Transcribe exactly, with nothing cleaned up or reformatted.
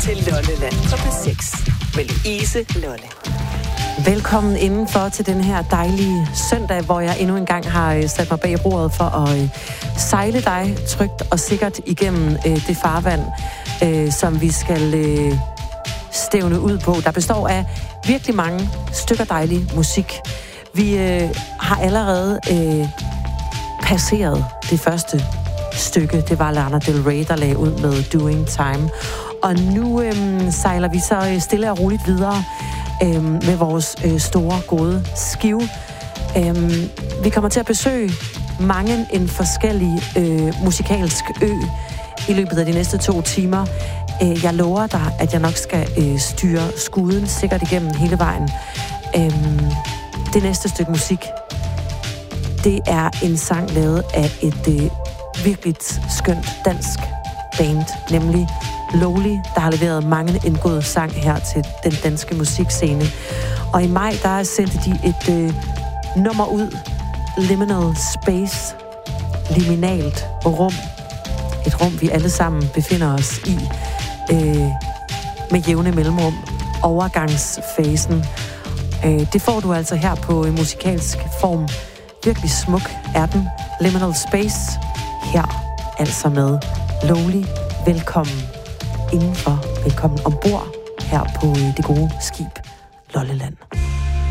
til Lolleland på P seks med Louise Lolle. Velkommen indenfor til den her dejlige søndag, hvor jeg endnu en gang har sat mig bag roret for at sejle dig trygt og sikkert igennem det farvand, som vi skal stævne ud på. Der består af virkelig mange stykker dejlig musik. Vi har allerede passeret det første stykke. Det var Lana Del Rey, der lagde ud med Doing Time. Og nu øhm, sejler vi så stille og roligt videre øhm, med vores øh, store, gode skive. Øhm, vi kommer til at besøge mange en forskellig øh, musikalsk ø i løbet af de næste to timer. Øh, jeg lover dig, at jeg nok skal øh, styre skuden sikkert igennem hele vejen. Øhm, det næste stykke musik, det er en sang lavet af et øh, virkelig skønt dansk band, nemlig Lowly, der har leveret mange en god sang her til den danske musikscene. Og i maj, der sendte de et øh, nummer ud, Liminal Space, liminalt rum. Et rum, vi alle sammen befinder os i øh, med jævne mellemrum. Overgangsfasen. Øh, det får du altså her på en musikalsk form. Virkelig smuk er den. Liminal Space. Her altså med Lowly. Velkommen indenfor. Velkommen ombord her på det gode skib Lolleland.